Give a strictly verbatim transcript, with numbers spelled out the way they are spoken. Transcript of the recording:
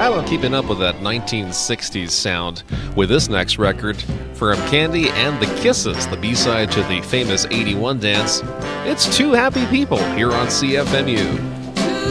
How about keeping up with that nineteen sixties sound with this next record from Candy and the Kisses, the B-side to the famous eighty-one dance. It's Two Happy People here on C F M U.